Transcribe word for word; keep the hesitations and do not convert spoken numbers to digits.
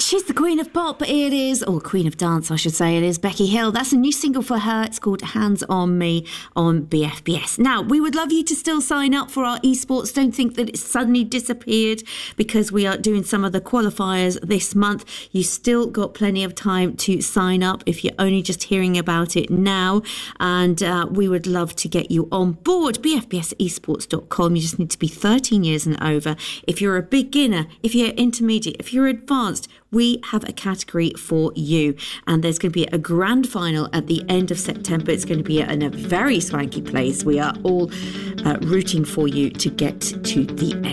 She's the queen of pop. It is, or queen of dance, I should say. It is Becky Hill. That's a new single for her. It's called Hands on Me on B F B S. Now, we would love you to still sign up for our esports. Don't think that it's suddenly disappeared because we are doing some of the qualifiers this month. You still got plenty of time to sign up if you're only just hearing about it now. And uh, we would love to get you on board. b f b s esports dot com. You just need to be thirteen years and over. If you're a beginner, if you're intermediate, if you're advanced, we have a category for you. And there's going to be a grand final at the end of September. It's going to be in a very swanky place. We are all uh, rooting for you to get to the end.